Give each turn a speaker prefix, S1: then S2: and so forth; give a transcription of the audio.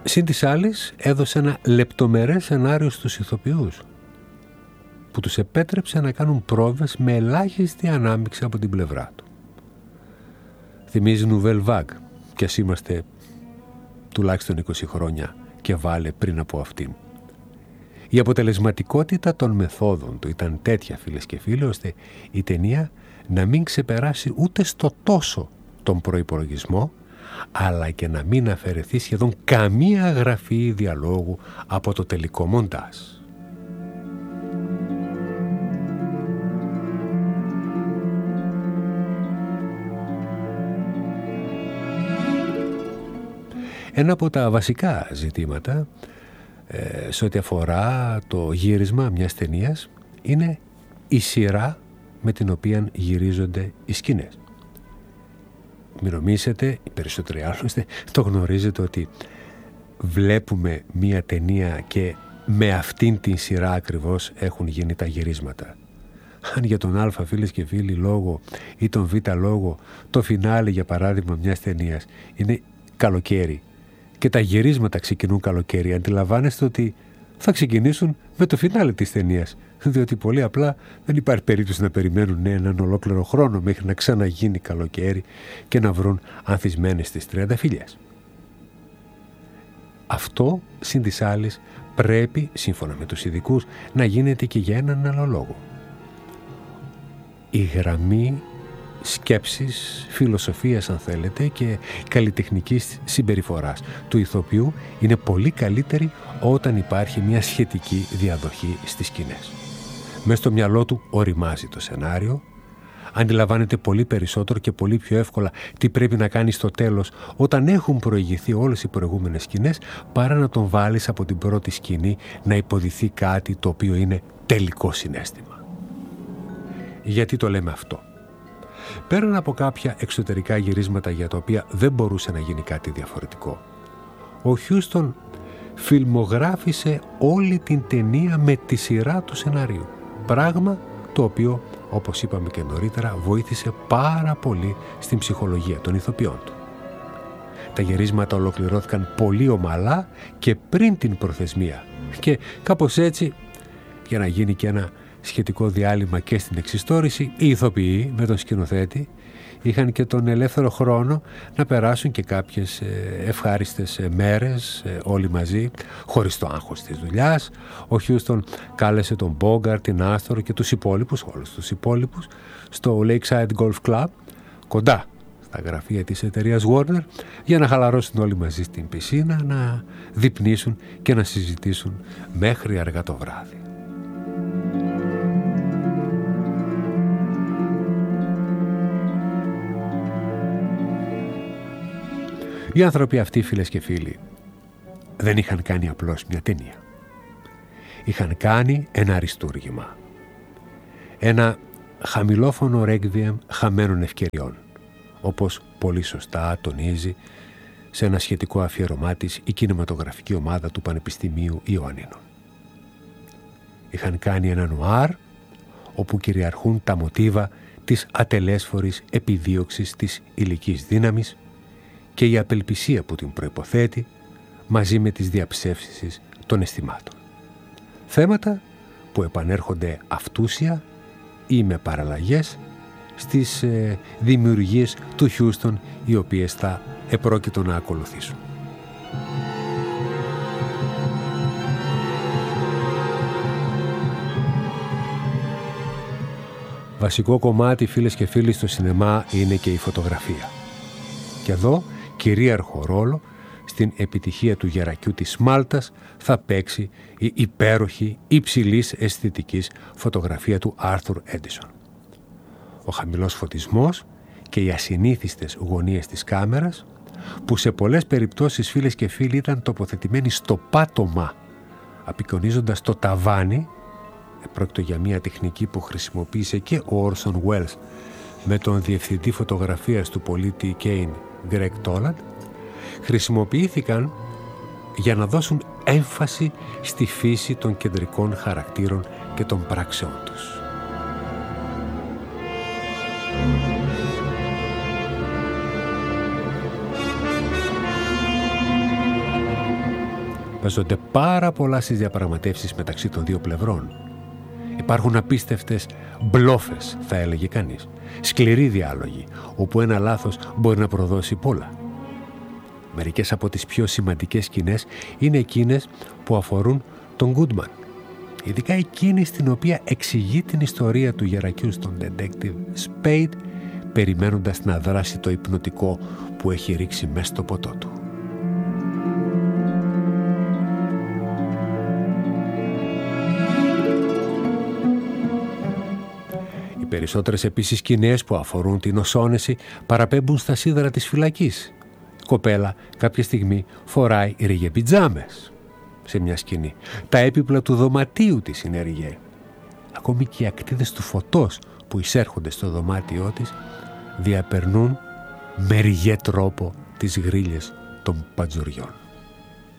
S1: Συν της άλλης έδωσε ένα λεπτομερές σενάριο στους ηθοποιούς που τους επέτρεψε να κάνουν πρόβες με ελάχιστη ανάμειξη από την πλευρά του. Θυμίζει Nouvelle Vague, κι ας είμαστε τουλάχιστον 20 χρόνια και βάλε πριν από αυτήν. Η αποτελεσματικότητα των μεθόδων του ήταν τέτοια, φίλες και φίλοι, ώστε η ταινία να μην ξεπεράσει ούτε στο τόσο τον προϋπολογισμό, αλλά και να μην αφαιρεθεί σχεδόν καμία γραφή διαλόγου από το τελικό μοντάζ. Ένα από τα βασικά ζητήματα σε ό,τι αφορά το γύρισμα μιας ταινίας είναι η σειρά με την οποία γυρίζονται οι σκηνές. Μην νομίζετε, οι περισσότεροι άλλωστε το γνωρίζετε, ότι βλέπουμε μια ταινία και με αυτήν την σειρά ακριβώς έχουν γίνει τα γυρίσματα. Αν για τον Α, φίλες και φίλοι, λόγο ή τον Β λόγο το φινάλε, για παράδειγμα, μιας ταινίας είναι καλοκαίρι και τα γυρίσματα ξεκινούν καλοκαίρι, αντιλαμβάνεστε ότι θα ξεκινήσουν με το φινάλε της ταινίας, διότι πολύ απλά δεν υπάρχει περίπτωση να περιμένουν έναν ολόκληρο χρόνο μέχρι να ξαναγίνει καλοκαίρι και να βρουν ανθισμένες τις τριανταφυλλιές. Αυτό, συν της άλλης, πρέπει, σύμφωνα με τους ειδικούς, να γίνεται και για έναν άλλο λόγο. Η γραμμή σκέψης, φιλοσοφίας αν θέλετε, και καλλιτεχνικής συμπεριφοράς του ηθοποιού είναι πολύ καλύτερη όταν υπάρχει μια σχετική διαδοχή στις σκηνές. Μες στο μυαλό του οριμάζει το σενάριο, αντιλαμβάνεται πολύ περισσότερο και πολύ πιο εύκολα τι πρέπει να κάνει στο τέλος όταν έχουν προηγηθεί όλες οι προηγούμενες σκηνές, παρά να τον βάλεις από την πρώτη σκηνή να υποδηθεί κάτι το οποίο είναι τελικό συναίσθημα. Γιατί το λέμε αυτό? Πέραν από κάποια εξωτερικά γυρίσματα για τα οποία δεν μπορούσε να γίνει κάτι διαφορετικό, ο Χιούστον φιλμογράφησε όλη την ταινία με τη σειρά του σενάριου. Πράγμα το οποίο, όπως είπαμε και νωρίτερα, βοήθησε πάρα πολύ στην ψυχολογία των ηθοποιών του. Τα γυρίσματα ολοκληρώθηκαν πολύ ομαλά και πριν την προθεσμία και κάπως έτσι, για να γίνει και ένα σχετικό διάλειμμα και στην εξιστόρηση, οι ηθοποιοί με τον σκηνοθέτη είχαν και τον ελεύθερο χρόνο να περάσουν και κάποιες ευχάριστες μέρες όλοι μαζί, χωρίς το άγχος της δουλειάς. Ο Χιούστον κάλεσε τον Μπόγκαρτ, την Άστορο και τους υπόλοιπους, όλους τους υπόλοιπους, στο Lakeside Golf Club, κοντά στα γραφεία της εταιρείας Warner, για να χαλαρώσουν όλοι μαζί στην πισίνα, να δειπνήσουν και να συζητήσουν μέχρι αργά το βράδυ. Οι άνθρωποι αυτοί, φίλες και φίλοι, δεν είχαν κάνει απλώς μια ταινία. Είχαν κάνει ένα αριστούργημα. Ένα χαμηλόφωνο ρέκβιεμ χαμένων ευκαιριών, όπως πολύ σωστά τονίζει σε ένα σχετικό αφιέρωμά της η κινηματογραφική ομάδα του Πανεπιστημίου Ιωαννίνων. Είχαν κάνει ένα νουάρ όπου κυριαρχούν τα μοτίβα της ατελέσφορης επιδίωξης της υλικής δύναμης και η απελπισία που την προϋποθέτει, μαζί με τις διαψεύσεις των αισθημάτων. Θέματα που επανέρχονται αυτούσια ή με παραλλαγές στις δημιουργίες του Χιούστον, οι οποίες θα επρόκειτο να ακολουθήσουν. Βασικό κομμάτι, φίλες και φίλοι, στο σινεμά είναι και η φωτογραφία. Και εδώ κυρίαρχο ρόλο στην επιτυχία του γερακιού της Μάλτας θα παίξει η υπέροχη υψηλής αισθητικής φωτογραφία του Άρθουρ Έντισον. Ο χαμηλός φωτισμός και οι ασυνήθιστες γωνίες της κάμερας, που σε πολλές περιπτώσεις, φίλες και φίλοι, ήταν τοποθετημένοι στο πάτωμα, απεικονίζοντας το ταβάνι, πρόκειται για μια τεχνική που χρησιμοποίησε και ο Όρσον Welles με τον διευθυντή φωτογραφίας του πολίτη Κέιν, Γκρέγκ Τόλαντ, χρησιμοποιήθηκαν για να δώσουν έμφαση στη φύση των κεντρικών χαρακτήρων και των πράξεών τους. Παίζονται πάρα πολλά στις διαπραγματεύσεις μεταξύ των δύο πλευρών. Υπάρχουν απίστευτες μπλόφες, θα έλεγε κανείς. Σκληροί διάλογοι, όπου ένα λάθος μπορεί να προδώσει πολλά. Μερικές από τις πιο σημαντικές σκηνές είναι εκείνες που αφορούν τον Goodman. Ειδικά εκείνη στην οποία εξηγεί την ιστορία του γερακιού στον detective Spade, περιμένοντας να δράσει το υπνοτικό που έχει ρίξει μέσα στο ποτό του. Οι περισσότερες επίσης σκηνές που αφορούν την οσόνεση παραπέμπουν στα σίδερα της φυλακής. Η κοπέλα κάποια στιγμή φοράει ρίγε πιτζάμες σε μια σκηνή. Τα έπιπλα του δωματίου της είναι ρίγε. Ακόμη και οι ακτίδες του φωτός που εισέρχονται στο δωμάτιό της διαπερνούν με ριγέ τρόπο τις γρίλες των παντζουριών.